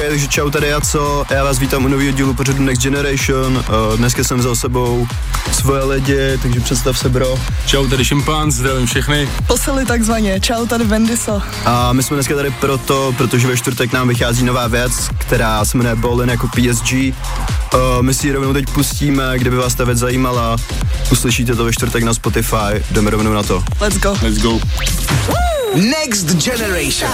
takže čau tady Jaco, já vás vítám u nového dílu pořadu Next Generation, dneska jsem vzal sebou svoje lidi, takže představ se bro. Čau, tady Šimpanz, zdravím všechny. Posily takzvaně, čau, tady Vendiso. A my jsme dneska tady protože ve čtvrtek nám vychází nová věc, která se jmenuje Ballin jako PSG. My si ji rovnou teď pustíme, kdyby vás ta věc zajímala, uslyšíte to ve čtvrtek na Spotify, jdeme rovnou na to. Let's go. Let's go. Next Generation.